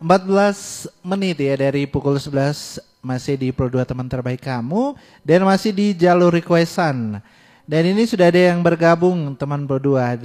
14 menit ya dari pukul 11 masih di Pro 2 teman terbaik kamu dan masih di jalur requestan. Dan ini sudah ada yang bergabung teman Pro 2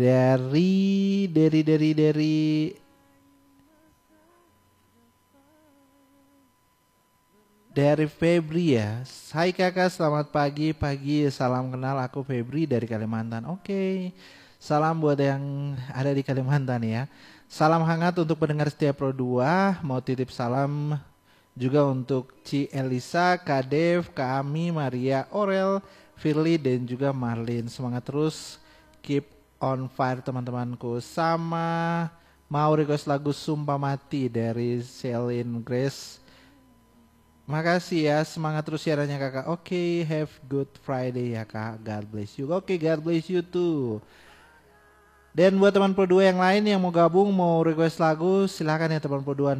dari Febri ya. Hai kakak, selamat pagi. Salam kenal, aku Febri dari Kalimantan. Oke. Salam buat yang ada di Kalimantan ya. Salam hangat untuk pendengar setia Pro 2. Mau titip salam juga untuk Ci Elisa, Kak Dev, Kak Ami, Maria, Orel, Firly dan juga Marlin. Semangat terus, keep on fire teman-temanku. Sama mau request lagu Sumpah Mati dari Celine Grace. Makasih ya, semangat terus siarannya kakak. Oke, have good Friday ya kak. God bless you. Oke, God bless you too. Dan buat teman Pro 2 yang lain yang mau gabung, mau request lagu, silakan ya teman Pro 2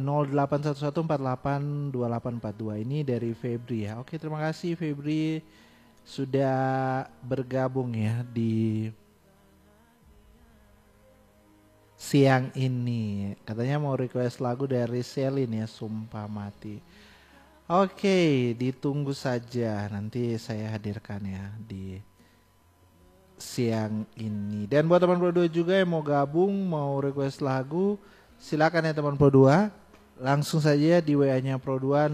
0811482842. Ini dari Febri ya. Oke, terima kasih Febri sudah bergabung ya di siang ini. Katanya mau request lagu dari Celine ya, Sumpah Mati. Oke, ditunggu saja. Nanti saya hadirkan ya di siang ini. Dan buat teman Pro 2 juga yang mau gabung, mau request lagu, silakan ya teman Pro 2. Langsung saja di WA-nya Pro 2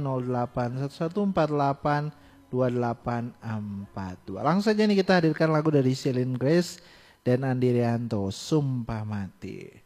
0811482842. Langsung saja nih kita hadirkan lagu dari Celine Grace dan Andi Rianto, Sumpah Mati.